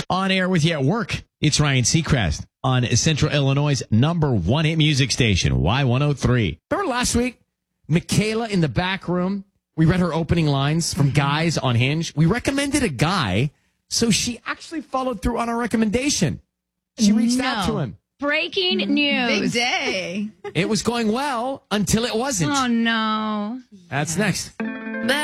On air with you at work. It's Ryan Seacrest on Central Illinois' #1 hit music station, Y103. Remember last week, Michaela in the back room? We read her opening lines from Guys on Hinge. We recommended a guy, so she actually followed through on our recommendation. She reached out to him. Breaking news. Big day. It was going well until it wasn't. Oh, no. That's next.